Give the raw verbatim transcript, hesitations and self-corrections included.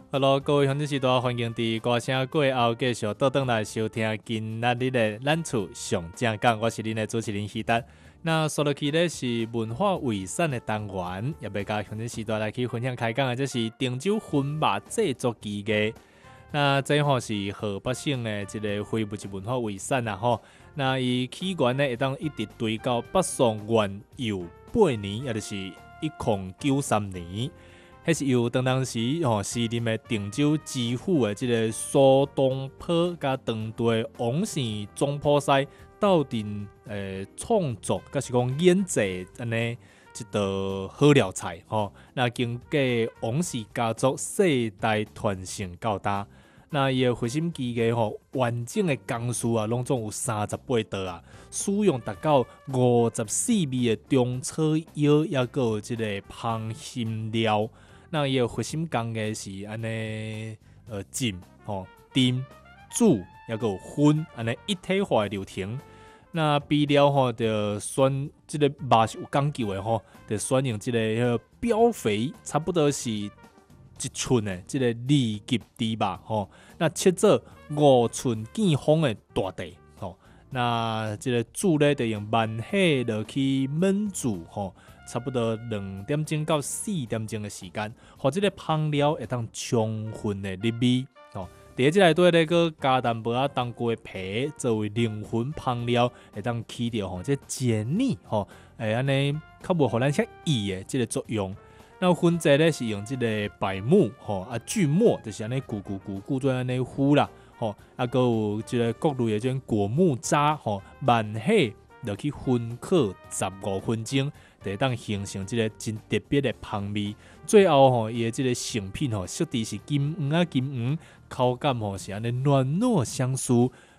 Hello，各位乡亲时代，欢迎伫歌声过后继续倒转来收听今仔日的咱厝上正讲，我是恁的主持人希丹。那说落去咧是文化遗产的单元，也要甲乡亲时代来去分享开讲的，这是郑州粉肉制作技艺。那这吼是河北省的一个非物质文化遗产啊吼。那伊起源呢会当一直追到北宋元佑八年，也就是一零九三年。迄是由当当时吼时任的郑州知府的即个苏东坡甲当地王姓总铺师斗阵诶创作，甲是讲演制安尼一道好料菜吼。那经过王氏家族世代传承到大，那伊的核心技艺吼完整的工序啊，拢总有三十八道啊，使用达到五十四味的中草药，也个有即个芳辛料。那伊个核心工艺是安尼，呃，浸、吼、炖、煮，也个有熏，安尼一体化的流程。那备料吼，就选即个肉是有讲究的吼，就选用即个膘肥，差不多是一寸的即个二级猪肉吼。那切做五寸见方的大地吼。那即个煮咧，就用慢火落去焖煮吼。差不多两点钟到四点钟的时间，或者个香料会当充分的入味哦。第一只内底咧，个加淡薄仔冬菇的皮作为灵魂香料，会当起到吼这解腻吼，诶安尼较无互咱遐腻的这个作用。那熏制咧是用这个柏木吼啊锯末，就是安尼咕咕咕咕做安尼糊啦吼，啊个有这个各类的种果木渣吼，慢火落去熏烤十五分钟。会当形成一个真特别的香味，最后吼，伊的这个成品吼，色地是金黄啊金黄，口感吼是安尼软糯香酥，